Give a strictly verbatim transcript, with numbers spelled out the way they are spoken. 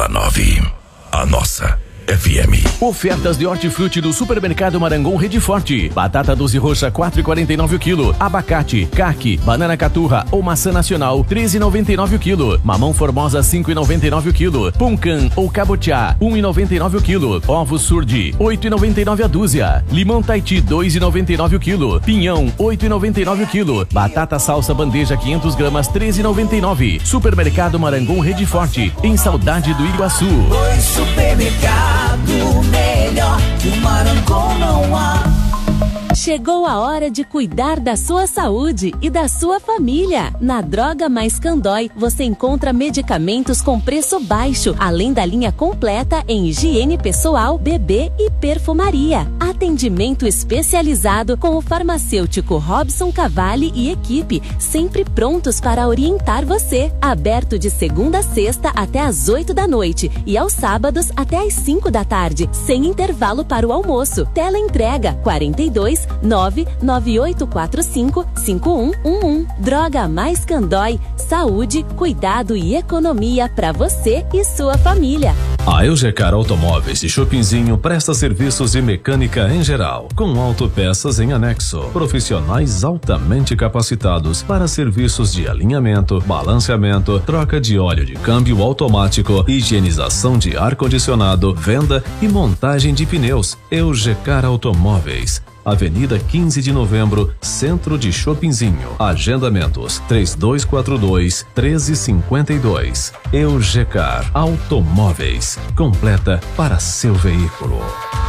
vírgula nove. A nossa F M. Ofertas de hortifruti do Supermercado Marangon Rede Forte. Batata doce roxa quatro reais e quarenta e nove o quilo. Abacate, caqui, banana caturra ou maçã nacional treze reais e noventa e nove o quilo. Mamão formosa cinco reais e noventa e nove o quilo. Puncan ou cabotiá um real e noventa e nove o quilo. Ovo surdi oito reais e noventa e nove a dúzia. Limão Tahiti dois reais e noventa e nove o quilo. Pinhão oito reais e noventa e nove o quilo. Batata salsa bandeja quinhentas gramas treze reais e noventa e nove. Supermercado Marangon Rede Forte, em Saudade do Iguaçu. Oi, supermercado, melhor que o Marangon não há. Chegou a hora de cuidar da sua saúde e da sua família. Na Droga Mais Candói, você encontra medicamentos com preço baixo, além da linha completa em higiene pessoal, bebê e perfumaria. Atendimento especializado com o farmacêutico Robson Cavalli e equipe, sempre prontos para orientar você. Aberto de segunda a sexta até às oito da noite e aos sábados até às cinco da tarde, sem intervalo para o almoço. Teleentrega quarenta e dois, nove nove oito quatro cinco, cinco um um um. Droga Mais Candói, saúde, cuidado e economia para você e sua família. A Eugecar Automóveis de Chopinzinho presta serviços de mecânica em geral, com autopeças em anexo. Profissionais altamente capacitados para serviços de alinhamento, balanceamento, troca de óleo de câmbio automático, higienização de ar-condicionado, venda e montagem de pneus. Eugecar Automóveis. Avenida quinze de Novembro, Centro de Chopinzinho. Agendamentos três dois quatro dois, um três cinco dois. Eugecar Automóveis. Completa para seu veículo.